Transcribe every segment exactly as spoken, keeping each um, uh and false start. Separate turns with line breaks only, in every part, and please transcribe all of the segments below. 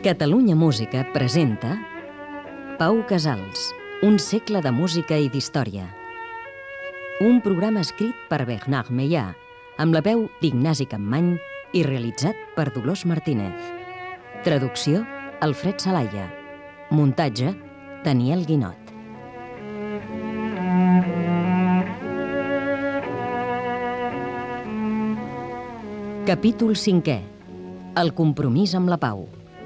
Catalunya Música presenta Pau Casals, un segle de música i d'història. Un programa escrit per Bernard Meillà, amb la veu d'Ignasi Campmany i realitzat per Dolors Martínez. Traducció, Alfred Salaia. Muntatge, Daniel Guinot. Capítol cinquè. El compromís amb la pau.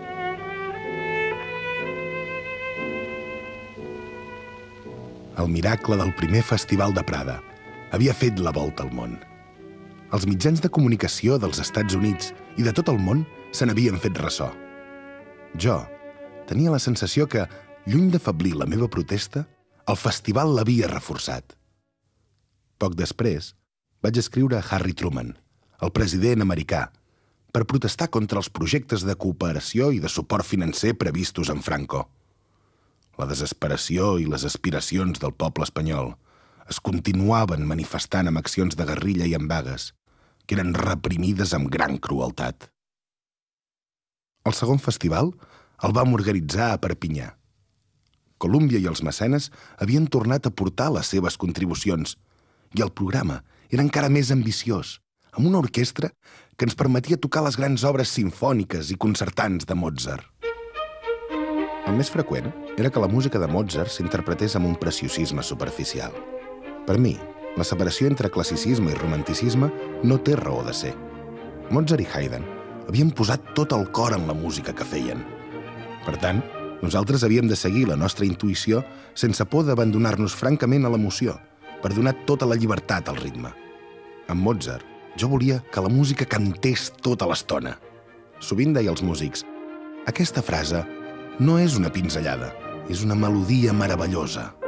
El miracle del primer Festival de Prada havia fet la volta al món. Els mitjans de comunicació dels Estats Units i de tot el món se n'havien fet ressò. Jo tenia la sensació que, lluny d'afeblir la meva protesta, el festival l'havia reforçat. Poc després, vaig escriure a Harry Truman, el president americà, per protestar contra els projectes de cooperació i de suport financer previstos en Franco. La desesperació i les aspiracions del poble espanyol es continuaven manifestant amb accions de guerrilla i en vagues, que eren reprimides amb gran crueltat. El segon festival el vam organitzar a Perpinyà. Colúmbia i els mecenes havien tornat a portar les seves contribucions i el programa era encara més ambiciós, amb una orquestra que ens permetia tocar les grans obres simfòniques i concertants de Mozart. El més freqüent era que la música de Mozart s'interpretés amb un preciosisme superficial. Per mi, la separació entre classicisme i romanticisme no té raó de ser. Mozart i Haydn havien posat tot el cor en la música que feien. Per tant, nosaltres havíem de seguir la nostra intuïció sense por d'abandonar-nos francament a l'emoció, per donar tota la llibertat al ritme. Amb Mozart, jo volia que la música cantés tota l'estona. Sovint deia als músics: aquesta frase no és una pinzellada, és una melodia meravellosa.